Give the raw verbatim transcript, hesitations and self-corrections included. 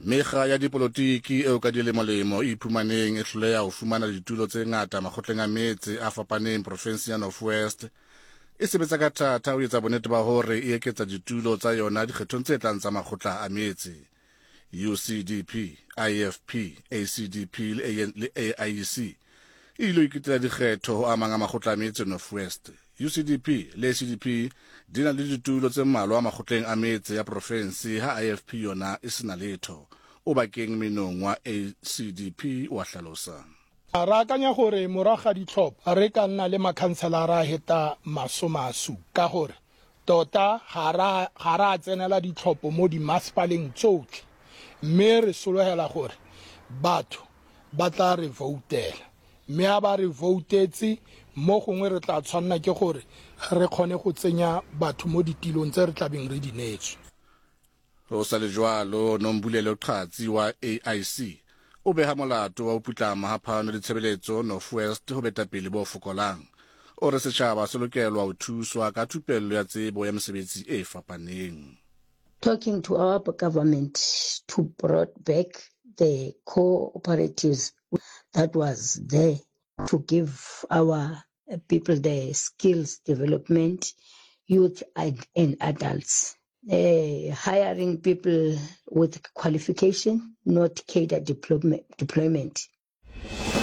Mekga ya dipolotiki eo ka dilemolemo e iphumaneng e hloleha ho fumana ditulo tse ngata makgotleng a metse a fapaneng profenseng ya North West e sebetsa ka thata ho etsa bonnete ba hore e eketsa ditulo tsa yona dikgethong tse tlang tsa makgotla a metse. U C D P, I F P, A C D P le A I C e ilo iketela dikgetho ho amang a makgotla a metse North West. U C D P le A C D P di na le ditulo tse mmalwa makgotleng a metse ya profense ha I F P yona e sena letho. O bakeng menong wa A C D P wa hlalosa. Ra akanya gore moraga ditlhopha re ka nna le makhanselara heta masomasu ka gore tota ga ra tsenela ditlhopho mo di masipaleng tsotlhe mme re sologela gore batho ba tla re voutela mme ha ba re voutetse mo gongwe re tla tshwanna ke gore re kgone go tsenya batho mo ditilong tse re tlabeng re di neetswe. Ho sa le jwalo Nombulelo Qhatsi wa A I C o beha molato wa ho putlama ha phano ditshebeletso North West ho beta pele bo fokolang o re setjhaba se lokelwa ho thuswa ka thupello ya tsebo ya mesebetsi e fapaneng. Talking to our government to brought back the cooperatives that was there to give our people the skills development, youth and adults. Uh, hiring people with qualification, not cadre deployment. deployment.